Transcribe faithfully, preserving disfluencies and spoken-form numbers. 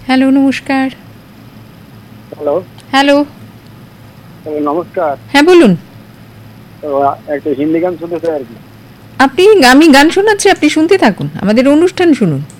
Hello, নমস্কার। Hello. Hello. নমস্কার। হ্যাঁ, বলুন। তো একটা হিন্দি গান শুনতে চাই আর কি। আপনি আমি গান শোনাচ্ছি, আপনি শুনতে থাকুন, আমাদের অনুষ্ঠান শুনুন।